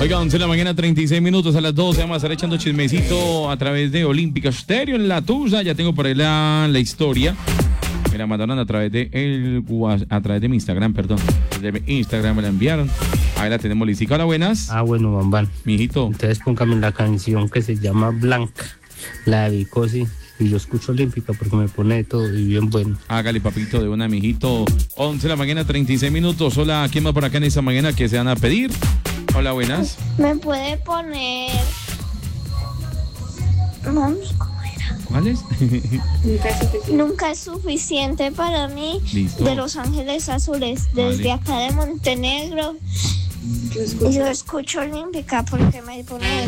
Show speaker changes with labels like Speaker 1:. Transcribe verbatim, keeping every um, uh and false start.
Speaker 1: Oiga, once de la mañana, treinta y seis minutos, a las doce vamos a estar echando chismecito a través de Olímpica Stereo en La Tusa. Ya tengo por ahí la, la historia. Me la mandaron a través de el a través de mi Instagram, perdón. Desde mi Instagram me la enviaron. Ahí la tenemos, Lisica. Hola, buenas.
Speaker 2: Ah, bueno, Bambán.
Speaker 1: Mijito.
Speaker 2: Entonces póngame la canción que se llama Blanca, la de Vicosi. Y yo escucho Olímpica porque me pone de todo y bien bueno.
Speaker 1: Hágale, papito, de una, mijito. once de la mañana, treinta y seis minutos. Hola, ¿quién va por acá en esta mañana que se van a pedir? Hola, buenas.
Speaker 3: ¿Me puede poner? Mami, ¿cómo era?
Speaker 1: ¿Cuál es?
Speaker 3: Nunca es suficiente. Nunca es suficiente para mí.
Speaker 1: Listo.
Speaker 3: De Los Ángeles Azules, desde
Speaker 1: Vale.
Speaker 3: acá de Montenegro. Yo escucho, yo escucho Olímpica porque me pone